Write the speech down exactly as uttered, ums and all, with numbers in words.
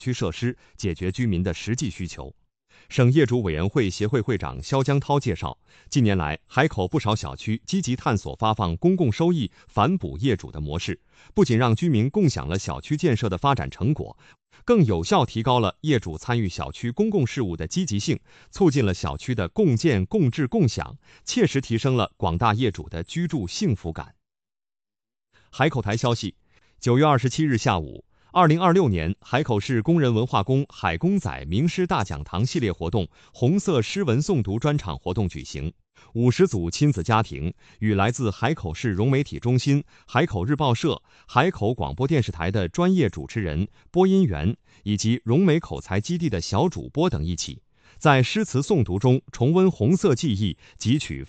区设施，解决居民的实际需求。省业主委员会协会会长肖江涛介绍，近年来，海口不少小区积极探索发放公共收益反哺业主的模式，不仅让居民共享了小区建设的发展成果，更有效提高了业主参与小区公共事务的积极性，促进了小区的共建、共治、共享，切实提升了广大业主的居住幸福感。海口台消息，九月二十七日下午，二零二六年海口市工人文化宫海公仔名师大讲堂系列活动红色诗文诵读专场活动举行，五十组亲子家庭与来自海口市融媒体中心、海口日报社、海口广播电视台的专业主持人、播音员以及融媒口才基地的小主播等一起，在诗词诵读中重温红色记忆，汲取